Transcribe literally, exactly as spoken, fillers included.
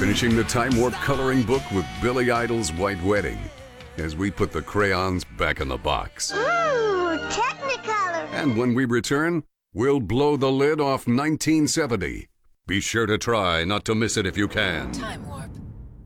finishing the Time Warp coloring book with Billy Idol's White Wedding as we put the crayons back in the box. Ooh, Technicolor! And when we return, we'll blow the lid off nineteen seventy. Be sure to try not to miss it if you can. Time Warp.